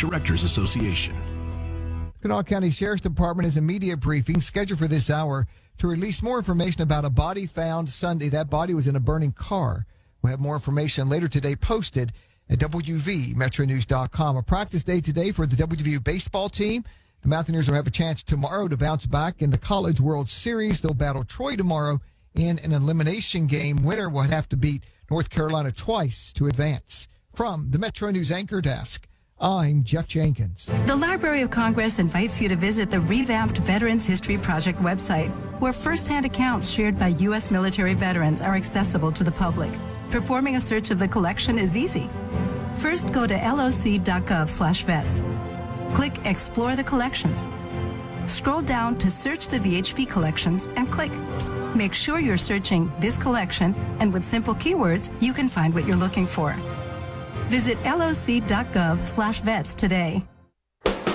Directors Association. Kanawha County Sheriff's Department has a media briefing scheduled for this hour to release more information about a body found Sunday. That body was in a burning car. We'll have more information later today posted at WVMetroNews.com. A practice day today for the WVU baseball team. The Mountaineers will have a chance tomorrow to bounce back in the College World Series. They'll battle Troy tomorrow in an elimination game. Winner will have to beat North Carolina twice to advance. From the Metro News Anchor Desk, I'm Jeff Jenkins. The Library of Congress invites you to visit the revamped Veterans History Project website, where firsthand accounts shared by U.S. military veterans are accessible to the public. Performing a search of the collection is easy. First, go to loc.gov/vets. Click Explore the Collections. Scroll down to Search the VHP Collections and click. Make sure you're searching this collection, and with simple keywords, you can find what you're looking for. Visit loc.gov/vets today.